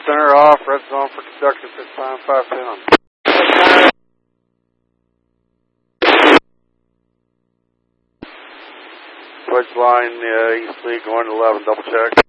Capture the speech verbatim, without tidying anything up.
center off, red zone for conductor, six time, five ten. Switch line, uh, east lead going to eleven, double check.